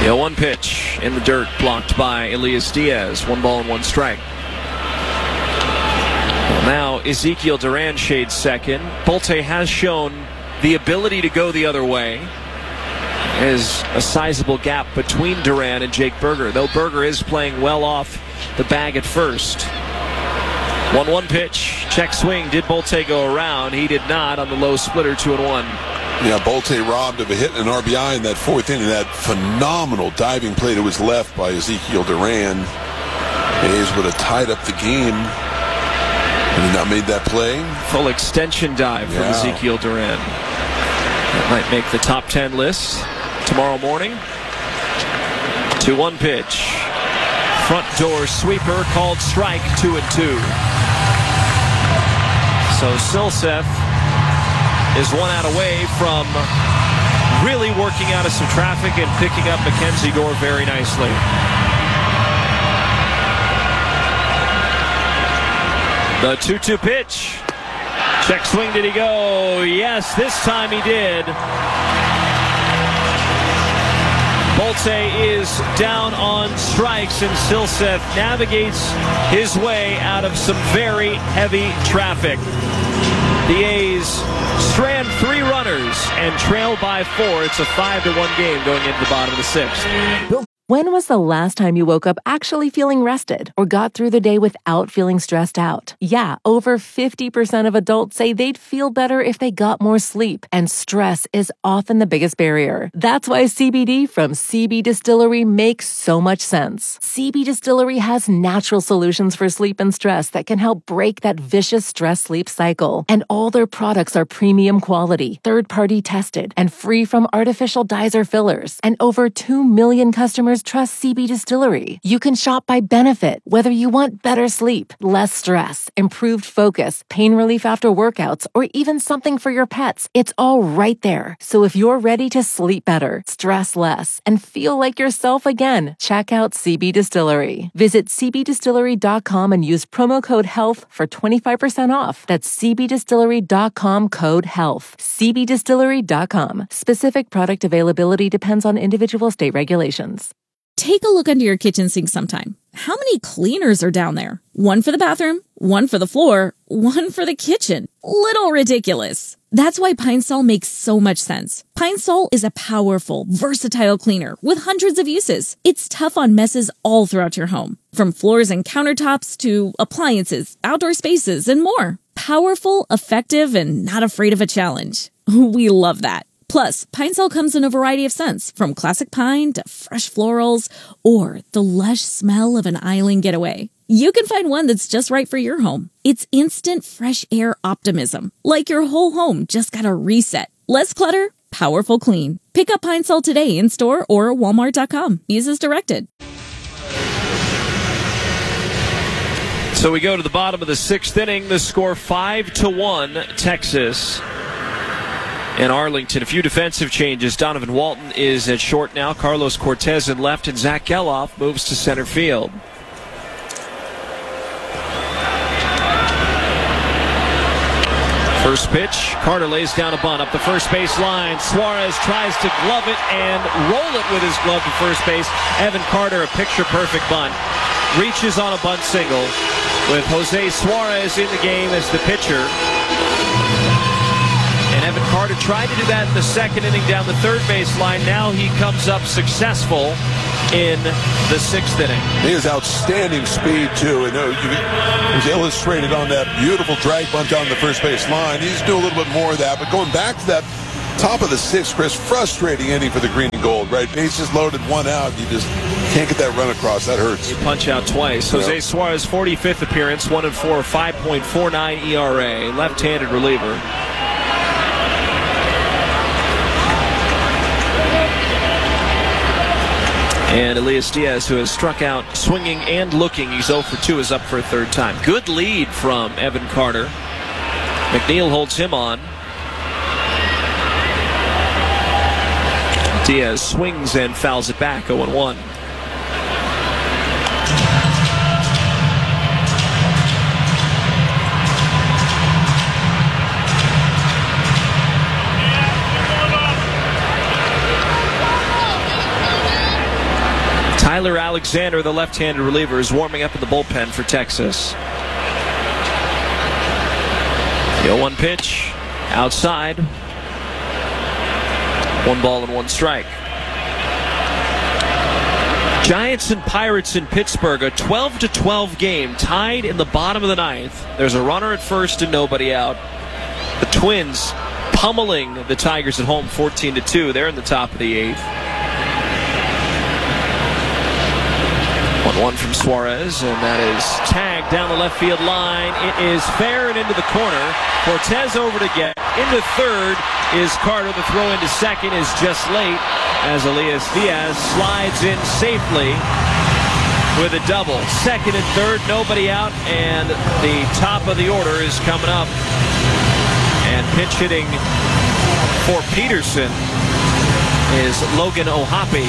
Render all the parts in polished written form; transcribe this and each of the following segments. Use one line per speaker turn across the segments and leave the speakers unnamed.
The 0-1 pitch in the dirt, blocked by Elias Diaz. 1 ball and 1 strike. Well, now Ezekiel Duran shades second. Bolte has shown the ability to go the other way. There's a sizable gap between Duran and Jake Berger, though Berger is playing well off the bag at first. 1-1 pitch, check swing. Did Bolte go around? He did not on the low splitter. 2-1.
Yeah, Bolte robbed of a hit and an RBI in that 4th inning. That phenomenal diving play to his left by Ezekiel Duran. A's would have tied up the game. And he not made that play.
Full extension dive from Ezekiel Duran. That might make the top 10 list tomorrow morning. 2-1 pitch. Front door sweeper called strike. 2-2. So Silseth is 1 out away from really working out of some traffic and picking up Mackenzie Gore very nicely. The 2-2 pitch. Check swing, did he go? Yes, this time he did. Bolte is down on strikes, and Silseth navigates his way out of some very heavy traffic. The A's strand 3 runners and trail by 4. It's a 5-1 game going into the bottom of the 6th.
When was the last time you woke up actually feeling rested or got through the day without feeling stressed out? Yeah, over 50% of adults say they'd feel better if they got more sleep, and stress is often the biggest barrier. That's why CBD from CB Distillery makes so much sense. CB Distillery has natural solutions for sleep and stress that can help break that vicious stress-sleep cycle. And all their products are premium quality, third-party tested, and free from artificial dyes or fillers. And over 2 million customers trust CB Distillery. You can shop by benefit, whether you want better sleep, less stress, improved focus, pain relief after workouts, or even something for your pets. It's all right there. So if you're ready to sleep better, stress less, and feel like yourself again, check out CB Distillery. Visit cbdistillery.com and use promo code HEALTH for 25% off. That's cbdistillery.com, code HEALTH. cbdistillery.com. Specific product availability depends on individual state regulations.
Take a look under your kitchen sink sometime. How many cleaners are down there? One for the bathroom, one for the floor, one for the kitchen. Little ridiculous. That's why Pine Sol makes so much sense. Pine Sol is a powerful, versatile cleaner with hundreds of uses. It's tough on messes all throughout your home, from floors and countertops to appliances, outdoor spaces, and more. Powerful, effective, and not afraid of a challenge. We love that. Plus, Pine Sol comes in a variety of scents, from classic pine to fresh florals, or the lush smell of an island getaway. You can find one that's just right for your home. It's instant fresh air optimism, like your whole home just got a reset. Less clutter, powerful clean. Pick up Pine Sol today in store or walmart.com. Use as directed.
So we go to the bottom of the 6th inning. The score 5-1, Texas and Arlington. A few defensive changes. Donovan Walton is at short now. Carlos Cortez in left, and Zach Geloff moves to center field. First pitch, Carter lays down a bunt up the first base line. Suarez tries to glove it and roll it with his glove to first base. Evan Carter, a picture-perfect bunt. Reaches on a bunt single with Jose Suarez in the game as the pitcher. And Evan Carter tried to do that in the 2nd inning down the third base line. Now he comes up successful in the 6th inning.
He has outstanding speed, too. And it was illustrated on that beautiful drag bunt down the first base line. He's doing a little bit more of that. But going back to that top of the 6th, Chris, frustrating inning for the green and gold, right? Bases loaded, 1 out. You just can't get that run across. That hurts.
You punch out twice. Jose Suarez, 45th appearance, 1-4, 5.49 ERA, left-handed reliever. And Elias Diaz, who has struck out swinging and looking, he's 0 for 2, is up for a 3rd time. Good lead from Evan Carter. McNeil holds him on. Diaz swings and fouls it back, 0-1. Tyler Alexander, the left-handed reliever, is warming up in the bullpen for Texas. The 0-1 pitch, outside. 1 ball and 1 strike. Giants and Pirates in Pittsburgh, a 12-12 game, tied in the bottom of the 9th. There's a runner at first and nobody out. The Twins pummeling the Tigers at home 14-2. They're in the top of the 8th. 1-1 from Suarez, and that is tagged down the left field line. It is fair and into the corner. Cortez over to get. Into third is Carter. The throw into second is just late as Elias Diaz slides in safely with a double. Second and third, nobody out, and the top of the order is coming up. And pitch hitting for Peterson is Logan O'Hoppe.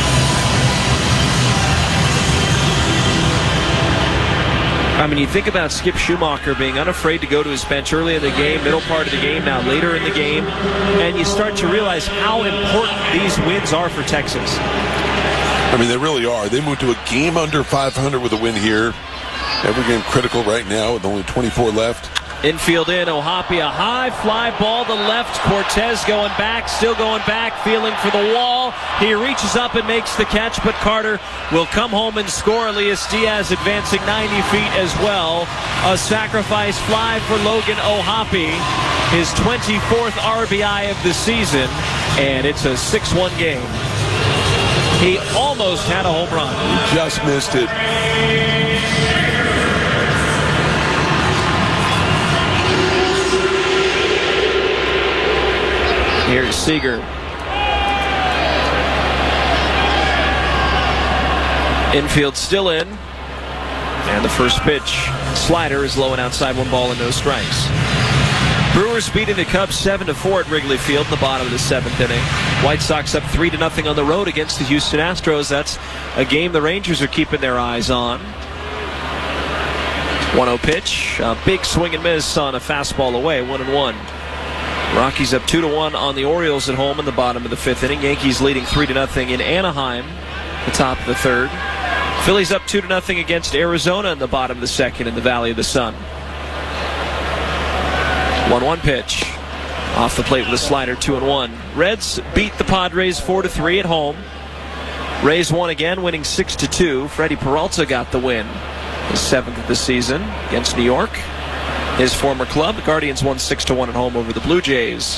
I mean, you think about Skip Schumacher being unafraid to go to his bench early in the game, middle part of the game, now later in the game, and you start to realize how important these wins are for Texas.
I mean, they really are. They moved to a game under 500 with a win here. Every game critical right now with only 24 left.
Infield in, O'Hoppe, a high fly ball to left. Cortez going back, still going back, feeling for the wall. He reaches up and makes the catch, but Carter will come home and score. Elias Diaz advancing 90 feet as well. A sacrifice fly for Logan O'Hoppe, his 24th RBI of the season, and it's a 6-1 game. He almost had a home run.
He just missed it.
Here's Seager. Infield still in. And the first pitch, slider, is low and outside. 1 ball and no strikes. Brewers beating the Cubs 7-4 at Wrigley Field in the bottom of the 7th inning. White Sox up 3-0 on the road against the Houston Astros. That's a game the Rangers are keeping their eyes on. 1-0 pitch. A big swing and miss on a fastball away. 1-1. Rockies up 2-1 on the Orioles at home in the bottom of the 5th inning. Yankees leading 3-0 in Anaheim, the top of the 3rd. Phillies up 2-0 against Arizona in the bottom of the 2nd in the Valley of the Sun. 1-1 pitch. Off the plate with a slider, 2-1. Reds beat the Padres 4-3 at home. Rays won again, winning 6-2. Freddie Peralta got the win, his 7th of the season against New York. His former club, the Guardians, won 6-1 at home over the Blue Jays.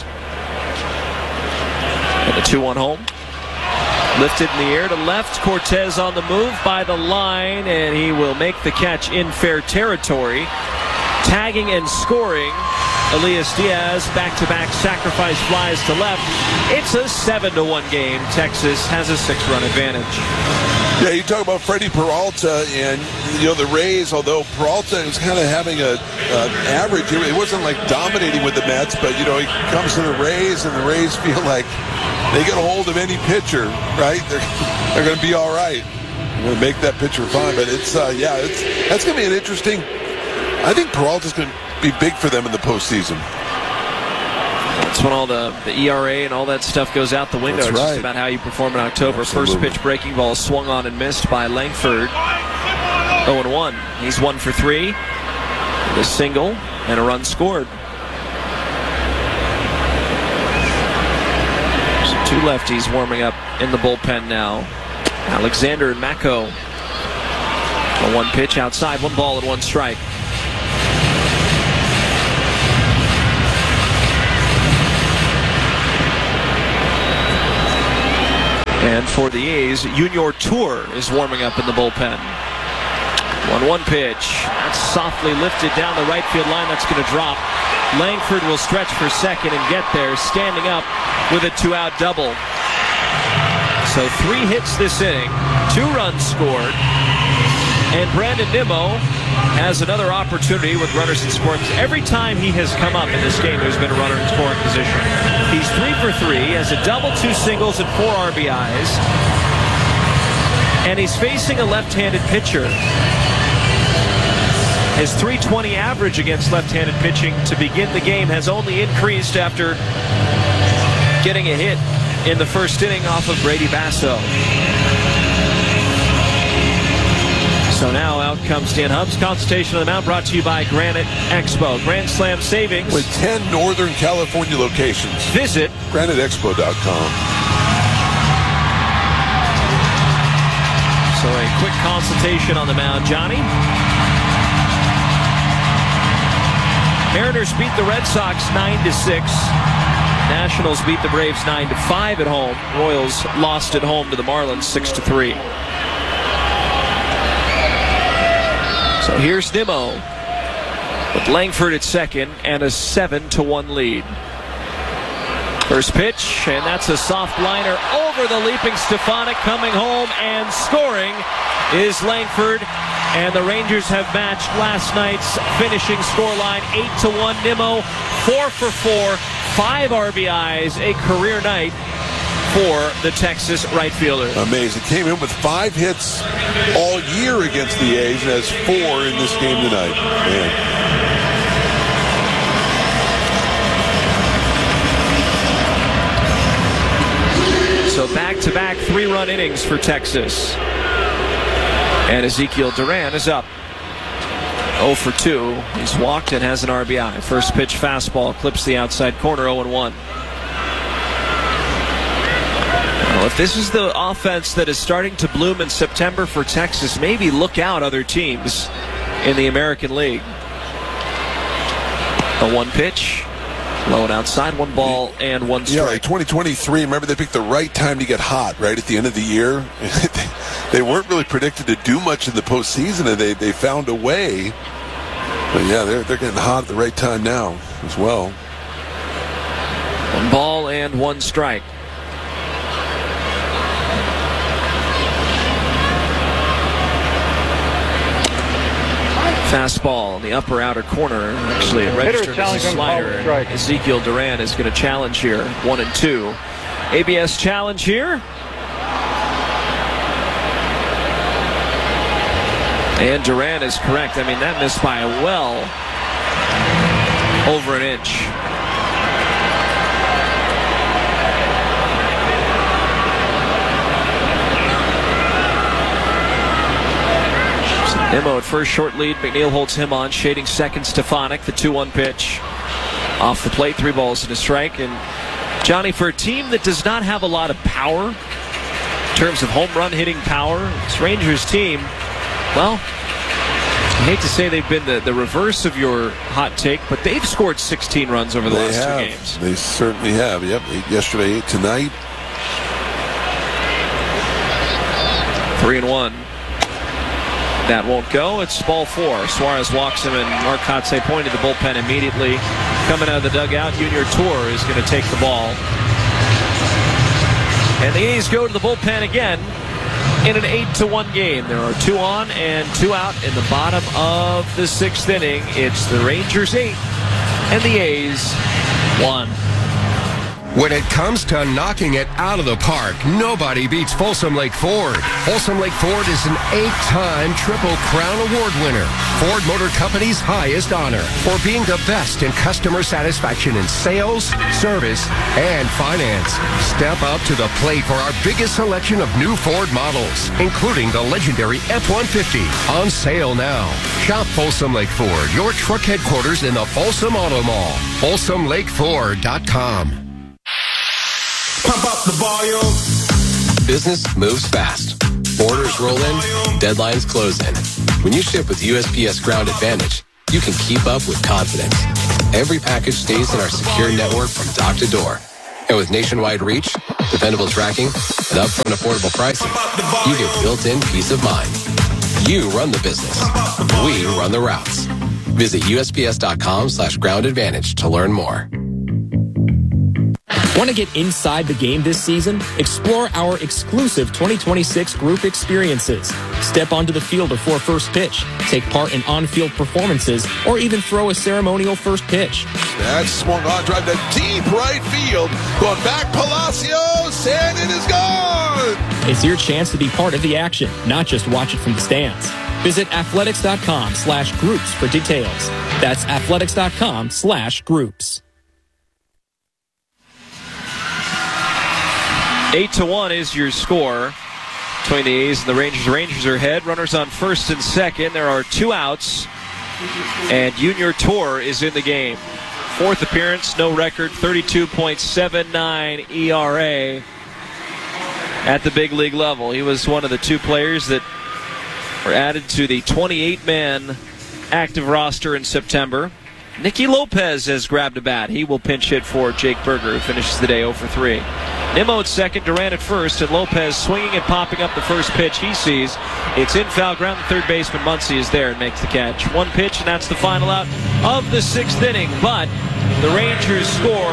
And the 2-1 home. Lifted in the air to left. Cortez on the move by the line, and he will make the catch in fair territory. Tagging and scoring, Elias Diaz, back-to-back sacrifice flies to left. It's a 7-1 game. Texas has a 6-run advantage.
Yeah, you talk about Freddie Peralta and, the Rays, although Peralta was kind of having an average. It wasn't like dominating with the Mets, but, he comes to the Rays, and the Rays feel like they get a hold of any pitcher, right? They're going to be all right. They're going to make that pitcher fine, but that's going to be an interesting. I think Peralta's going to be big for them in the postseason.
That's when all the ERA and all that stuff goes out the window.
That's
It's
right.
just about how you perform in October.
Absolutely.
First pitch breaking ball swung on and missed by Langford. 0-1. He's 1 for 3. A single and a run scored. So 2 lefties warming up in the bullpen now. Alexander and Mako. A 1 pitch outside, 1 ball and 1 strike. And for the A's, Junior Tour is warming up in the bullpen. 1-1 pitch. That's softly lifted down the right field line. That's going to drop. Langford will stretch for second and get there, standing up with a 2-out double. So 3 hits this inning, 2 runs scored. And Brandon Nimmo has another opportunity with runners in scoring. Every time he has come up in this game, there's been a runner in scoring position. He's 3 for 3, has a double, 2 singles, and 4 RBIs. And he's facing a left-handed pitcher. His .320 average against left-handed pitching to begin the game has only increased after getting a hit in the first inning off of Brady Basso. So now out comes Dan Hubbs. Consultation on the mound brought to you by Granite Expo. Grand Slam savings
with 10 Northern California locations.
Visit
GraniteExpo.com.
So a quick consultation on the mound, Johnny. Mariners beat the Red Sox 9-6. Nationals beat the Braves 9-5 at home. Royals lost at home to the Marlins 6-3. So here's Nimmo with Langford at second and a 7-1 lead. First pitch, and that's a soft liner over the leaping Stefanik. Coming home and scoring is Langford. And the Rangers have matched last night's finishing scoreline, 8-1. Nimmo, 4 for 4, 5 RBIs, a career night for the Texas right fielder.
Amazing. Came in with 5 hits all year against the A's and has 4 in this game tonight. Man.
So back-to-back 3-run innings for Texas. And Ezekiel Duran is up 0 for 2. He's walked and has an RBI. First pitch fastball clips the outside corner, 0-1. Well, if this is the offense that is starting to bloom in September for Texas, maybe look out other teams in the American League. A 1 pitch. Low and outside, 1 ball and 1 strike.
Yeah, like 2023, remember they picked the right time to get hot, right at the end of the year. They weren't really predicted to do much in the postseason, and they found a way. But yeah, they're getting hot at the right time now as well.
1 ball and 1 strike. Fastball in the upper outer corner. Actually, it registered as a slider. Ezekiel Duran is going to challenge here. 1-2. ABS challenge here. And Duran is correct. I mean, that missed by well over an inch. Nimmo at first, short lead. McNeil holds him on, shading second. Stefanik, the 2-1 pitch. Off the plate, 3 balls and a strike. And Johnny, for a team that does not have a lot of power in terms of home run hitting power, this Rangers team, well, I hate to say they've been the reverse of your hot take, but they've scored 16 runs over the last 2 games.
They certainly have. Yep, 8 yesterday, 8 tonight.
3-1. That won't go. It's ball 4. Suarez walks him, and Mark Kotsay pointed the bullpen immediately. Coming out of the dugout, Junior Tour is going to take the ball. And the A's go to the bullpen again in an 8-1 game. There are 2 on and 2 out in the bottom of the 6th inning. It's the Rangers 8 and the A's 1.
When it comes to knocking it out of the park, nobody beats Folsom Lake Ford. Folsom Lake Ford is an 8-time Triple Crown Award winner, Ford Motor Company's highest honor for being the best in customer satisfaction in sales, service, and finance. Step up to the plate for our biggest selection of new Ford models, including the legendary F-150, on sale now. Shop Folsom Lake Ford, your truck headquarters in the Folsom Auto Mall. FolsomLakeFord.com.
Pump up the volume.
Business moves fast. Orders roll in, deadlines close in. When you ship with USPS Ground Advantage, you can keep up with confidence. Every package stays in our secure network from dock to door. And with nationwide reach, dependable tracking, and upfront affordable pricing, you get built-in peace of mind. You run the business. We run the routes. Visit USPS.com/Ground Advantage to learn more.
Want to get inside the game this season? Explore our exclusive 2026 group experiences. Step onto the field before first pitch, take part in on-field performances, or even throw a ceremonial first pitch.
That's swung on, drive to deep right field. Going back, Palacios, and it is gone!
It's your chance to be part of the action, not just watch it from the stands. Visit athletics.com/groups for details. That's athletics.com/groups.
8-1 is your score. between the A's and the Rangers. Rangers are ahead. Runners on first and second. There are 2 outs. And Junior Torre is in the game. 4th appearance, no record, 32.79 ERA at the big league level. He was one of the 2 players that were added to the 28-man active roster in September. Nicky Lopez has grabbed a bat. He will pinch hit for Jake Burger, who finishes the day 0 for 3. Nimmo at second, Duran at first, and Lopez swinging and popping up the first pitch he sees. It's in foul ground. The third baseman, Muncy, is there and makes the catch. 1 pitch, and that's the final out of the 6th inning. But the Rangers score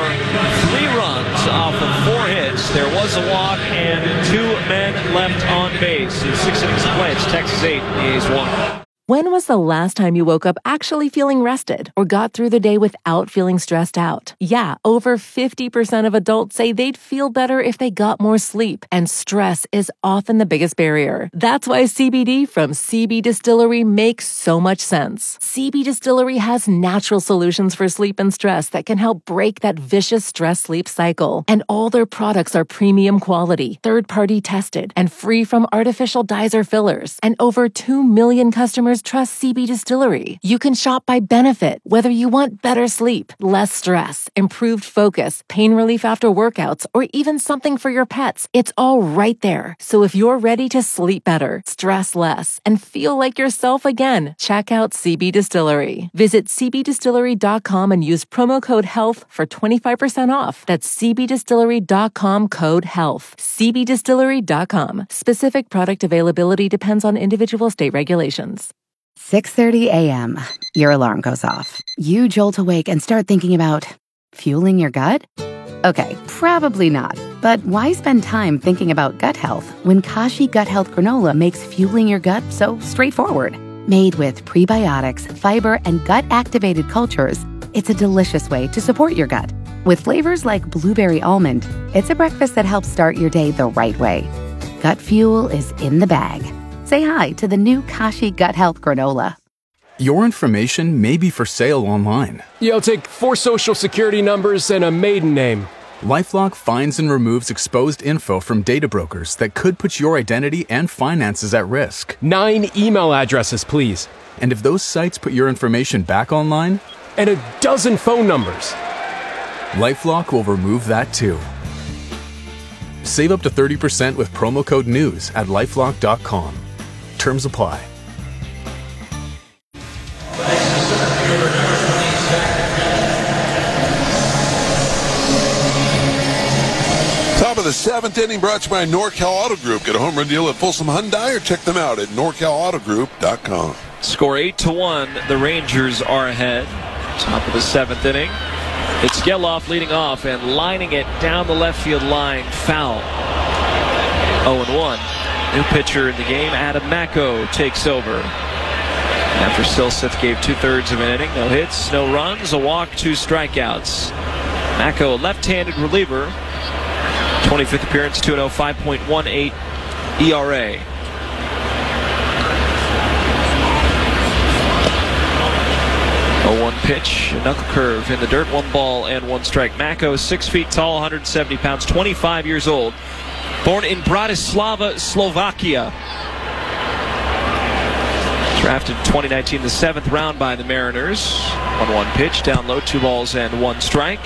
3 runs off of 4 hits. There was a walk and 2 men left on base. In 6 innings of play, it's Texas 8, the A's 1.
When was the last time you woke up actually feeling rested or got through the day without feeling stressed out? Yeah, over 50% of adults say they'd feel better if they got more sleep, and stress is often the biggest barrier. That's why CBD from CB Distillery makes so much sense. CB Distillery has natural solutions for sleep and stress that can help break that vicious stress-sleep cycle. And all their products are premium quality, third-party tested, and free from artificial dyes or fillers. And over 2 million customers trust CB Distillery. You can shop by benefit, whether you want better sleep, less stress, improved focus, pain relief after workouts, or even something for your pets. It's all right there. So if you're ready to sleep better, stress less, and feel like yourself again, check out CB Distillery. Visit cbdistillery.com and use promo code HEALTH for 25% off. That's cbdistillery.com, code HEALTH. cbdistillery.com. Specific product availability depends on individual state regulations.
6:30 a.m. Your alarm goes off. You jolt awake and start thinking about fueling your gut? Okay, probably not. But why spend time thinking about gut health when Kashi Gut Health Granola makes fueling your gut so straightforward? Made with prebiotics, fiber, and gut-activated cultures, it's a delicious way to support your gut. With flavors like blueberry almond, it's a breakfast that helps start your day the right way. Gut fuel is in the bag. Say hi to the new Kashi Gut Health Granola.
Your information may be for sale online.
I'll take 4 social security numbers and a maiden name.
LifeLock finds and removes exposed info from data brokers that could put your identity and finances at risk.
9 email addresses, please.
And if those sites put your information back online?
And a dozen phone numbers.
LifeLock will remove that too. Save up to 30% with promo code NEWS at LifeLock.com. Terms apply.
Top of the 7th inning, brought to you by NorCal Auto Group. Get a home run deal at Folsom Hyundai or check them out at NorCalAutoGroup.com.
Score 8-1. The Rangers are ahead. Top of the 7th inning. It's Geloff leading off and lining it down the left field line. Foul. 0-1. New pitcher in the game, Adam Macko, takes over. After Silseth gave 2/3 of an inning. No hits, no runs, a walk, 2 strikeouts. Macko, a left-handed reliever. 25th appearance, 2-0, 5.18 ERA. A 1 pitch, a knuckle curve in the dirt, 1 ball and 1 strike. Macko, 6 feet tall, 170 pounds, 25 years old. Born in Bratislava, Slovakia. Drafted 2019, the 7th round by the Mariners. 1-1 pitch, down low, 2 balls and 1 strike.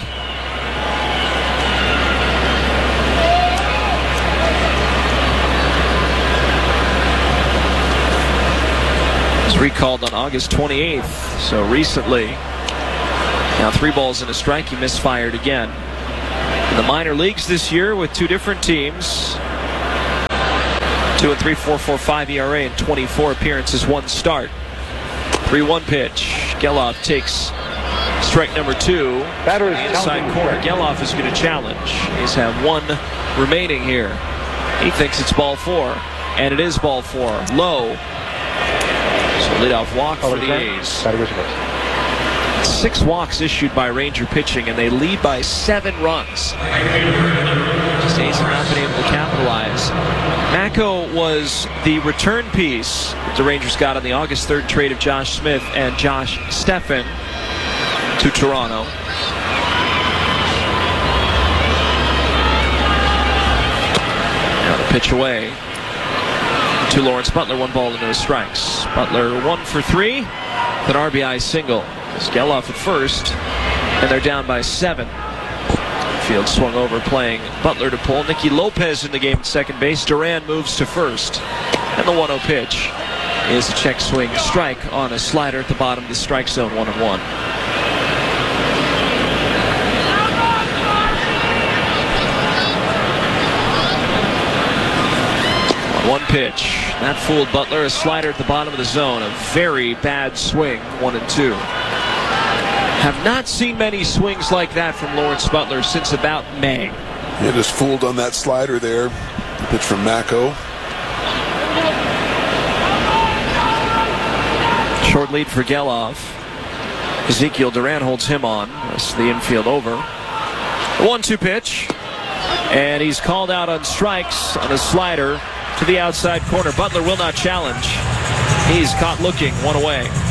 Was recalled on August 28th, so recently. Now 3 balls and a strike, he misfired again. In the minor leagues this year with 2 different teams. 2 and 3, 4.45 ERA and 24 appearances, 1 start. 3-1 pitch. Geloff takes strike number 2. Batter is inside corner. Geloff is going to challenge. He's have 1 remaining here. He thinks it's ball 4, and it is ball 4. Low. So leadoff walk for the A's. 6 walks issued by Ranger pitching, and they lead by 7 runs. Just A's have not been able to capitalize. Macko was the return piece that the Rangers got on the August 3rd trade of Josh Smith and Josh Steffen to Toronto. Now the pitch away. to Lawrence Butler. 1 ball and no strikes. Butler 1 for 3 with an RBI single. It's Geloff at first, and they're down by 7. Field swung over, playing Butler to pull. Nicky Lopez in the game at second base. Duran moves to first. And the 1-0 pitch is a check swing strike on a slider at the bottom of the strike zone. 1-1. One pitch. That fooled Butler. A slider at the bottom of the zone. A very bad swing. 1-2. Have not seen many swings like that from Lawrence Butler since about May.
Yeah, just fooled on that slider there. Pitch from Mako.
Short lead for Geloff. Ezekiel Duran holds him on. That's the infield over. The 1-2 pitch. And he's called out on strikes on a slider to the outside corner. Butler will not challenge. He's caught looking. 1 away.